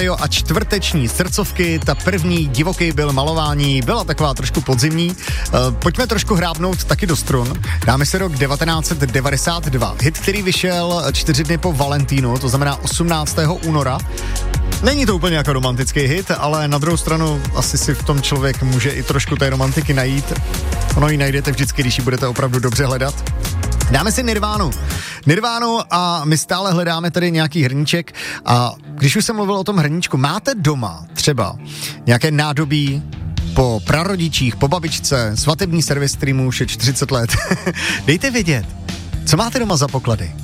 A čtvrteční srdcovky, ta první Divoký byl malování, byla taková trošku podzimní. Pojďme trošku hrábnout taky do strun. Dáme si rok 1992. Hit, který vyšel 4 dny po Valentínu, to znamená 18. února. Není to úplně jako romantický hit, ale na druhou stranu asi si v tom člověk může i trošku té romantiky najít. Ono ji najdete vždycky, když ji budete opravdu dobře hledat. Dáme si Nirvánu a my stále hledáme tady nějaký hrníček a když už jsem mluvil o tom hrníčku, máte doma třeba nějaké nádobí po prarodičích, po babičce, svatební servis, který mu už je 40 let. Dejte vědět, co máte doma za poklady.